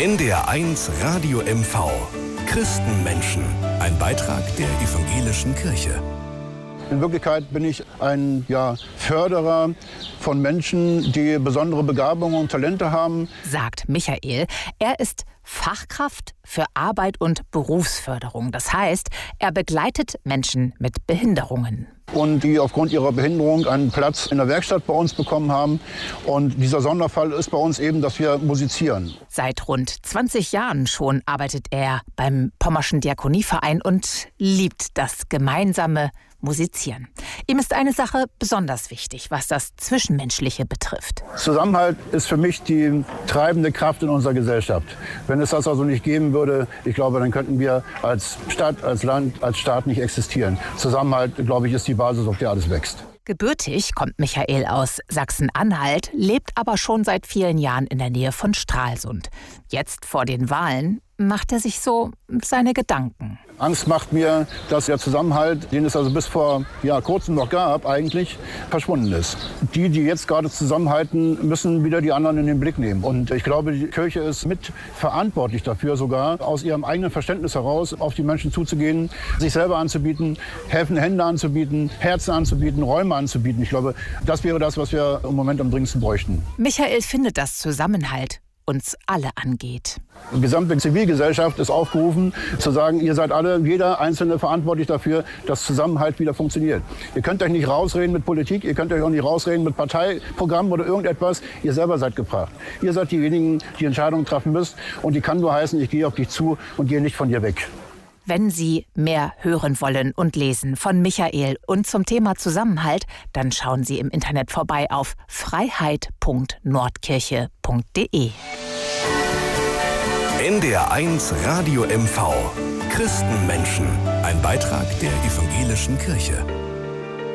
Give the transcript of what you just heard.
NDR1 Radio MV. Christenmenschen. Ein Beitrag der Evangelischen Kirche. In Wirklichkeit bin ich ein Förderer von Menschen, die besondere Begabungen und Talente haben. Sagt Michael. Er ist Fachkraft für Arbeit und Berufsförderung. Das heißt, er begleitet Menschen mit Behinderungen. Und die aufgrund ihrer Behinderung einen Platz in der Werkstatt bei uns bekommen haben. Und dieser Sonderfall ist bei uns eben, dass wir musizieren. Seit rund 20 Jahren schon arbeitet er beim Pommerschen Diakonieverein und liebt das gemeinsame Musizieren. Ihm ist eine Sache besonders wichtig, was das Zwischenmenschliche betrifft. Zusammenhalt ist für mich die treibende Kraft in unserer Gesellschaft. Wenn es das also nicht geben würde, ich glaube, dann könnten wir als Stadt, als Land, als Staat nicht existieren. Zusammenhalt, glaube ich, ist die Basis, auf der alles wächst. Gebürtig kommt Michael aus Sachsen-Anhalt, lebt aber schon seit vielen Jahren in der Nähe von Stralsund. Jetzt vor den Wahlen macht er sich so seine Gedanken. Angst macht mir, dass der Zusammenhalt, den es also bis vor kurzem noch gab, eigentlich verschwunden ist. Die jetzt gerade zusammenhalten, müssen wieder die anderen in den Blick nehmen. Und ich glaube, die Kirche ist mitverantwortlich dafür, sogar aus ihrem eigenen Verständnis heraus auf die Menschen zuzugehen, sich selber anzubieten, helfende Hände anzubieten, Herzen anzubieten, Räume anzubieten. Ich glaube, das wäre das, was wir im Moment am dringendsten bräuchten. Michael findet, dass Zusammenhalt uns alle angeht. Die gesamte Zivilgesellschaft ist aufgerufen, zu sagen, ihr seid alle, jeder Einzelne verantwortlich dafür, dass Zusammenhalt wieder funktioniert. Ihr könnt euch nicht rausreden mit Politik, ihr könnt euch auch nicht rausreden mit Parteiprogrammen oder irgendetwas. Ihr selber seid gefragt. Ihr seid diejenigen, die Entscheidungen treffen müsst. Und die kann nur heißen, ich gehe auf dich zu und gehe nicht von dir weg. Wenn Sie mehr hören wollen und lesen von Michael und zum Thema Zusammenhalt, dann schauen Sie im Internet vorbei auf freiheit.nordkirche.de. NDR1 Radio MV. Christenmenschen. Ein Beitrag der Evangelischen Kirche.